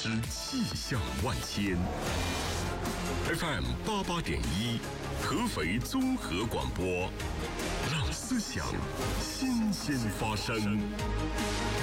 之气象万千。FM 88.1，合肥综合广播，让思想新鲜发生。